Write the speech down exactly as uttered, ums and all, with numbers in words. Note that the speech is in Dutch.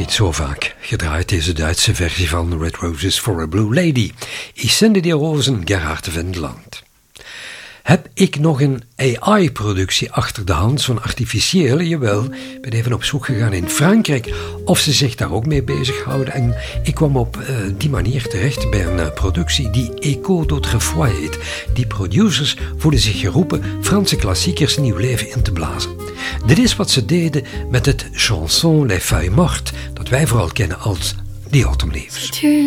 niet zo vaak gedraaid, deze Duitse versie van Red Roses for a Blue Lady. Ich sende die rozen, Gerhard Wendland. Heb ik nog een A I-productie achter de hand, zo'n artificiële? Jawel, ik ben even op zoek gegaan in Frankrijk of ze zich daar ook mee bezighouden. En ik kwam op uh, die manier terecht bij een uh, productie die Echo d'Autrefois heet. Die producers voelen zich geroepen Franse klassiekers nieuw leven in te blazen. Dit is wat ze deden met het chanson Les Feuilles Mortes, dat wij vooral kennen als The Autumn Leaves.